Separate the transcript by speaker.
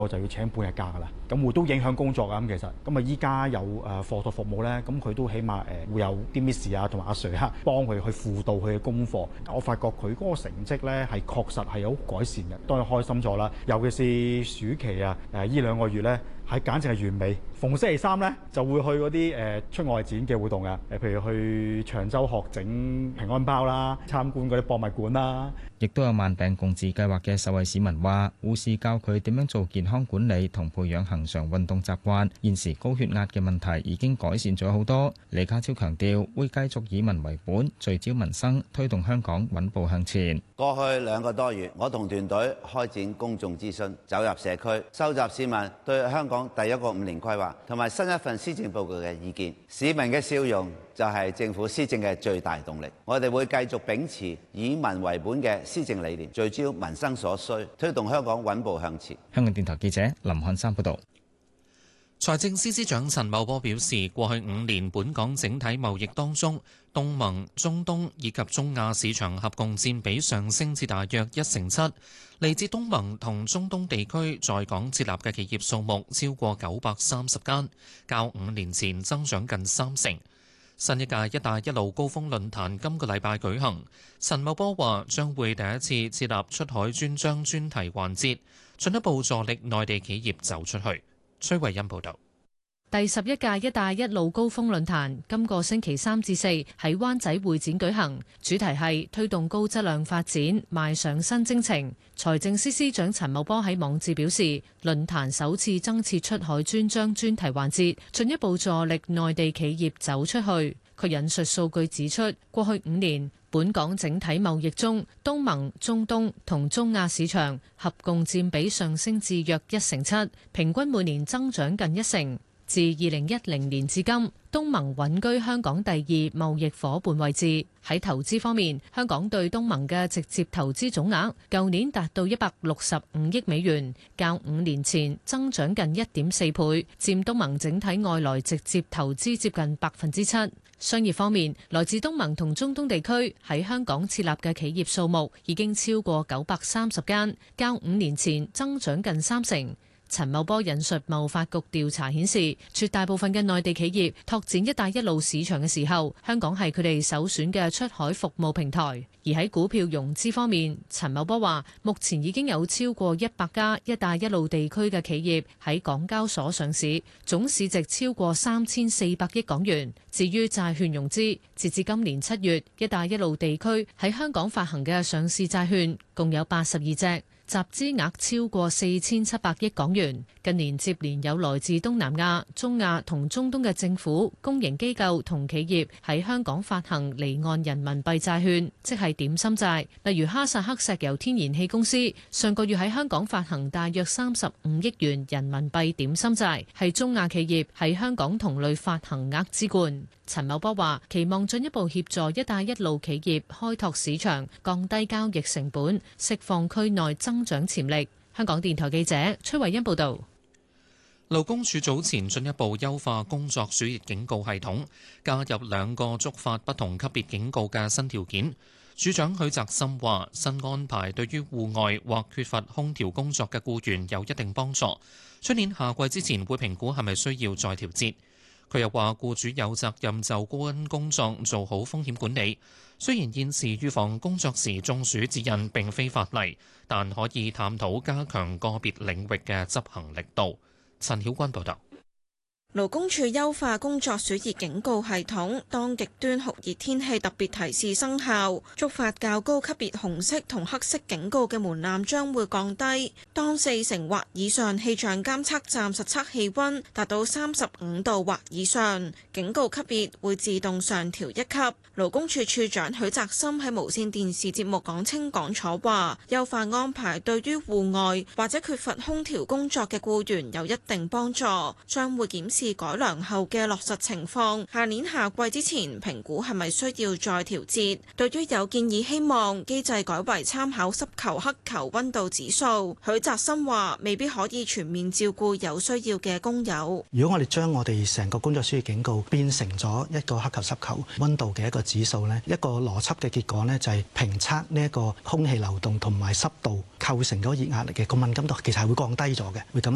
Speaker 1: 我就要請半日假㗎啦，咁會都影響工作啊。咁其實咁啊，依家有課託服務咧，咁佢都起碼會有啲 Miss 啊同埋阿 Sir 啊幫佢去輔導佢嘅功課。我發覺佢嗰個成績咧係確實係有改善嘅，當然開心咗啦。尤其是暑期啊，呢2個月咧係簡直係完美。逢星期三咧就會去嗰啲出外展嘅活動啊，譬如去長洲學整平安包啦，參觀嗰啲博物館啦。
Speaker 2: 亦都有慢病共治計劃嘅受惠市民話，護士教佢點樣做健康管理同培養恆常運動習慣，現時高血壓嘅問題已經改善咗好多。李家超強調會繼續以民為本，聚焦民生，推動香港穩步向前。
Speaker 3: 過去2個多月，我同團隊開展公眾諮詢，走入社區，收集市民對香港第一個5年規劃同埋新一份施政報告嘅意見。市民嘅笑容就係政府施政嘅最大動力。我哋會繼續秉持以民為本嘅施政理念，聚焦民生所需，推動香港穩步向前。
Speaker 2: 香港電台記者林漢山報道。
Speaker 4: 財政司司長陳茂波表示，過去5年本港整體貿易當中，東盟、中東以及中亞市場合共佔比上升至大約1成7。嚟自東盟同中東地區在港設立嘅企業數目超過930間，較5年前增長近3成。新一屆「一帶一路」高峰論壇今個禮拜舉行，陳茂波話將會第一次設立出海專章專題環節，進一步助力內地企業走出去。崔慧欣報導。
Speaker 5: 第11屆「一帶一路」高峰論壇今個星期3至4喺灣仔會展舉行，主題係推動高質量發展，邁上新征程。財政司司長陳茂波喺網誌表示，論壇首次增設出海專章專題環節，進一步助力內地企業走出去。佢引述數據指出，過去5年，本港整體貿易中，東盟、中東同中亞市場合共佔比上升至約1成7，平均每年增長近1成。自2010年至今，東盟穩居香港第2貿易夥伴位置。喺投資方面，香港對東盟嘅直接投資總額舊年達到165億美元，較5年前增長近1.4倍，佔東盟整體外來直接投資接近7%。商業方面，來自東盟同中東地區喺香港設立嘅企業數目已經超過930間，較5年前增長近3成。陳茂波引述貿發局調查顯示，絕大部分嘅內地企業拓展一帶一路市場嘅時候，香港係佢哋首選嘅出海服務平台。而喺股票融資方面，陳茂波話，目前已經有超過100家一帶一路地區嘅企業喺港交所上市，總市值超過3400億港元。至於債券融資，截至今年7月，一帶一路地區喺香港發行嘅上市債券共有82隻。集資額超過4700億港元。近年接連有來自東南亞、中亞同中東嘅政府、公營機構同企業喺香港發行離岸人民幣債券，即係點心債。例如哈薩克石油天然氣公司上個月喺香港發行大約35億元人民幣點心債，係中亞企業喺香港同類發行額之冠。陳茂波話：期望進一步協助一帶一路企業開拓市場，降低交易成本，釋放區內增長潛力。香港電台記者崔慧欣報道。
Speaker 4: 勞工處早前進一步優化工作暑熱警告系統，加入2個觸發不同級別警告嘅新條件。處長許澤森話：新安排對於戶外或缺乏空調工作嘅僱員有一定幫助。出年夏季之前會評估係咪需要再調節。佢又話：僱主有責任就高溫工作做好風險管理。雖然現時預防工作時中暑指引並非法例，但可以探討加強個別領域嘅執行力度。陳曉君報導。
Speaker 6: 勞工處優化工作暑熱警告系統，當極端酷熱天氣特別提示生效，觸發較高級別紅色同黑色警告嘅門檻將會降低。當4成或以上氣象監測站實測氣溫達到35度或以上，警告級別會自動上調1級。勞工處處長許澤森喺無線電視節目講清講楚話，優化安排對於戶外或者缺乏空調工作嘅僱員有一定幫助，將會檢視改良後嘅落實情況，下年夏季之前評估係咪需要再調節。對於有建議希望機制改為參考濕球黑球溫度指數，許澤森話未必可以全面照顧有需要嘅工友。
Speaker 7: 如果我哋將我哋成個工作暑熱警告變成咗一個黑球濕球溫度嘅一個指數呢，一個邏輯嘅結果呢，就係評測呢一個空氣流動同埋濕度構成嗰個熱壓力嘅個敏感度其實係會降低咗嘅，會咁。